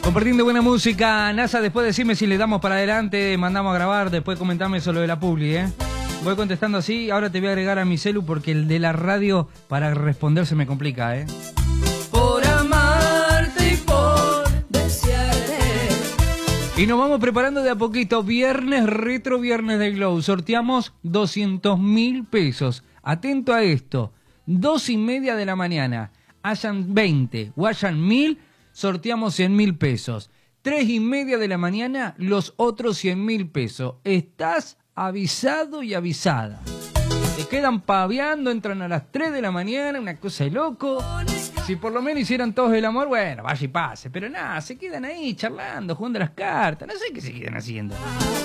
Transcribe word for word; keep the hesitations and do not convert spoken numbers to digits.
Compartiendo buena música. NASA, después decime si le damos para adelante, mandamos a grabar, después comentame eso lo de la publi, ¿eh? Voy contestando así, ahora te voy a agregar a mi celu porque el de la radio para responder se me complica, ¿eh? Por amarte y por desearte. Y nos vamos preparando de a poquito. Viernes retro, viernes de Glow. Sorteamos doscientos mil pesos. Atento a esto. Dos y media de la mañana. Hayan veinte o hayan mil, sorteamos cien mil pesos. Tres y media de la mañana, los otros cien mil pesos. ¿Estás avisado y avisada? Se quedan paviando, entran a las tres de la mañana, una cosa de loco. Si por lo menos hicieran todos el amor, bueno, vaya y pase. Pero nada, se quedan ahí charlando, jugando las cartas. No sé qué se quedan haciendo.